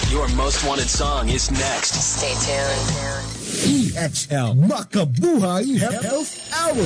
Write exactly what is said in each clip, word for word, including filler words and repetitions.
Your most wanted song is next. Stay tuned. E X L Makabuhay Health Hour.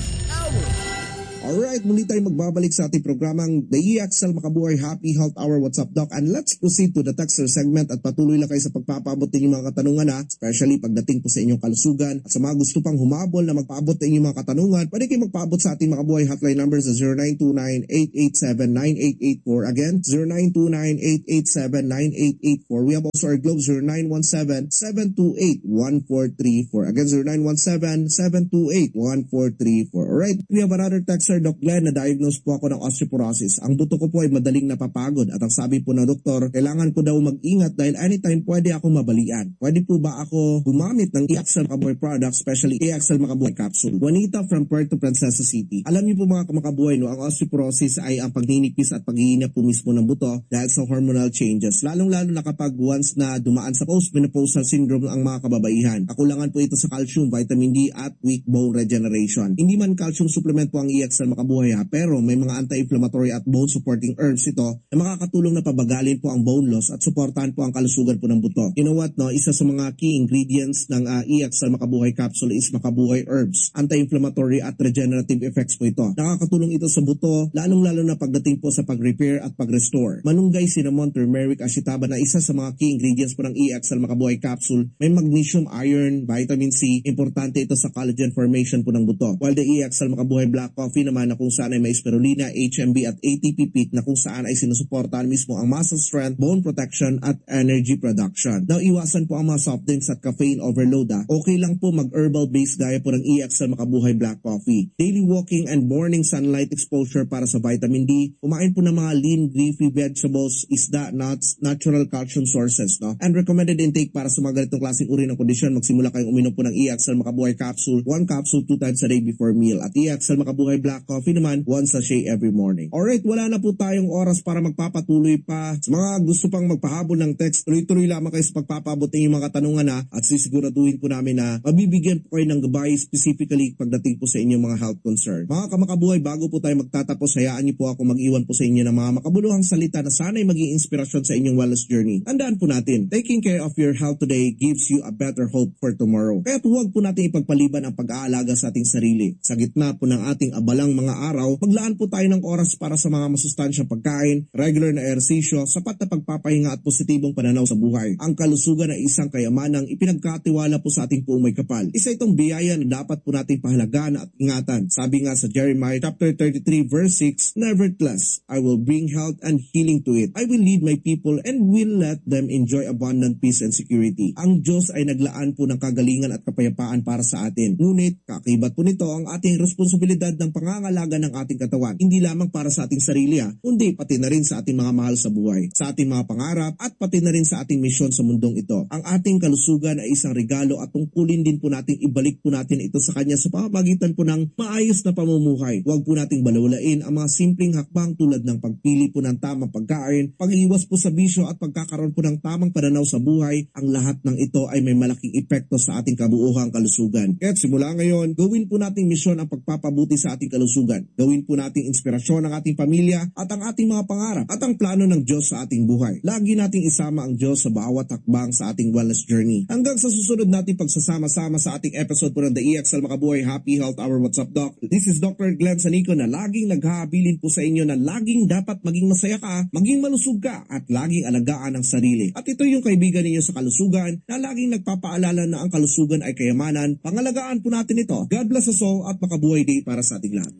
Alright, muli tayo magbabalik sa ating programang The E X L Makabuhay Happy Health Hour. What's up, Doc? And let's proceed to the texter segment at patuloy lang kayo sa pagpapaabot ng inyong mga katanungan ha, especially pagdating po sa inyong kalusugan. At sa mga gusto pang humabol na magpaabot ng inyong mga katanungan, pwede kayo magpaabot sa ating Makabuhay hotline number sa zero nine two nine, eight eight seven, nine eight eight four. Again, zero nine two nine, eight eight seven, nine eight eight four. We have also our Globe zero nine one seven, seven two eight, one four three four. Again, zero nine one seven, seven two eight, one four three four. Alright, we have another texter, Doc Glenn, na-diagnose po ako ng osteoporosis. Ang buto ko po ay madaling napapagod at ang sabi po ng doktor, kailangan ko daw mag-ingat dahil anytime pwede ako mabalian. Pwede po ba ako gumamit ng E X L Makabuhay product, especially E X L Makabuhay capsule? Juanita from Puerto Princesa City. Alam niyo po mga kamakabuhay, no, ang osteoporosis ay ang pagninipis at paghihinap po mismo ng buto dahil sa hormonal changes. Lalong-lalo na kapag once na dumaan sa postmenopausal syndrome ang mga kababaihan. Kakulangan po ito sa calcium, vitamin D at weak bone regeneration. Hindi man calcium supplement po ang E X L Makabuhay, pero may mga anti-inflammatory at bone supporting herbs ito na makakatulong na pabagalin po ang bone loss at suportahan po ang kalusugan po ng buto. You know what, no? Isa sa mga key ingredients ng uh, E X L Makabuhay capsule is Makabuhay herbs. Anti-inflammatory at regenerative effects po ito. Nakakatulong ito sa buto, lalong-lalo na pagdating po sa pag-repair at pag-restore. Manunggay, cinnamon, turmeric, ashitaba na isa sa mga key ingredients po ng E X L Makabuhay capsule. May magnesium, iron, vitamin C. Importante ito sa collagen formation po ng buto. While the E X L Makabuhay black coffee naman na kung saan ay may spirulina, H M B at A T P peak na kung saan ay sinusuportahan mismo ang muscle strength, bone protection at energy production. Now, iwasan po ang mga soft drinks at caffeine overload. Ha. Okay lang po mag-herbal base gaya po ng E X L Makabuhay black coffee. Daily walking and morning sunlight exposure para sa vitamin D. Kumain po ng mga lean, leafy vegetables, isda, nuts, natural calcium sources. No? And recommended intake para sa mga ganitong klaseng uri ng kondisyon, magsimula kayong uminom po ng E X L Makabuhay capsule, one capsule two times a day before meal. At E X L Makabuhay black coffee naman, one sachet every morning. Alright, wala na po tayong oras para magpapatuloy pa. Sa mga gusto pang magpahabol ng text, tuloy-tuloy lamang kayo sa pagpapabot ng mga katanungan na at sisiguraduhin po namin na mabibigyan po kayo ng gabay specifically pagdating po sa inyong mga health concern. Mga kamakabuhay, bago po tayo magtatapos, hayaan niyo po ako mag-iwan po sa inyo ng mga makabuluhang salita na sana'y maging inspirasyon sa inyong wellness journey. Tandaan po natin, taking care of your health today gives you a better hope for tomorrow. Kaya huwag po natin ipagpaliban ang pag-aalaga sa ating sarili. Sa gitna po ng ating abalang mga araw, maglaan po tayo ng oras para sa mga masustansyang pagkain, regular na ehersisyo, sapat na pagpapahinga at positibong pananaw sa buhay. Ang kalusugan ay isang kayamanang ipinagkatiwala po sa ating puong may kapal. Isa itong biyaya na dapat po nating pahalagaan at ingatan. Sabi nga sa Jeremiah chapter thirty-three verse six, nevertheless, I will bring health and healing to it. I will lead my people and will let them enjoy abundant peace and security. Ang Diyos ay naglaan po ng kagalingan at kapayapaan para sa atin. Ngunit, kakibat po nito ang ating responsibilidad ng pangangalaga ng ating katawan. Hindi lamang para sa ating sarili ha, kundi pati na rin sa ating mga mahal sa buhay, sa ating mga pangarap at pati na rin sa ating misyon sa mundong ito. Ang ating kalusugan ay isang regalo at tungkulin din po nating ibalik po natin ito sa Kanya sa pamamagitan po ng maayos na pamumuhay. Huwag po nating balawalain ang mga simpleng hakbang tulad ng pagpili po ng tamang pagkain, pag-iwas po sa bisyo at pagkakaroon po ng tamang pananaw sa buhay. Ang lahat ng ito ay may malaking epekto sa ating kabuuhang kalusugan. Kaya simula ngayon, gawin po nating misyon ang pagpapabuti sa ating kalusugan. Gawin po nating inspirasyon ang ating pamilya at ang ating mga pangarap at ang plano ng Diyos sa ating buhay. Lagi nating isama ang Diyos sa bawat hakbang sa ating wellness journey. Hanggang sa susunod nating pagsasama-sama sa ating episode po ng The E X L Makabuhay Happy Health Hour. What's up, Doc? This is Doctor Glenn Sanico na laging naghahabilin po sa inyo na laging dapat maging masaya ka, maging malusog ka at laging alagaan ang sarili. At ito yung kaibigan ninyo sa kalusugan na laging nagpapaalala na ang kalusugan ay kayamanan. Pangalagaan po natin ito. God bless us all at makabuhay day para sa ating lahat.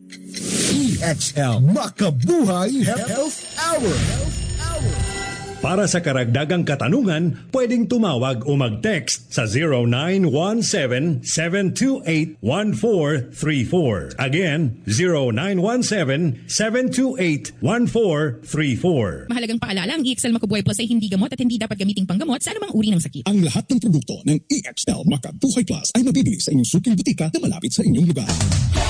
E X L Makabuhay Health Hour. Para sa karagdagang katanungan, pwedeng tumawag o mag-text sa zero nine one seven, seven two eight, one four three four. Again, zero nine one seven, seven two eight, one four three four. Mahalagang paalala, ang E X L Makabuhay Plus ay hindi gamot at hindi dapat gamiting panggamot sa anumang uri ng sakit. Ang lahat ng produkto ng E X L Makabuhay Plus ay mabibili sa inyong suking butika na malapit sa inyong lugar.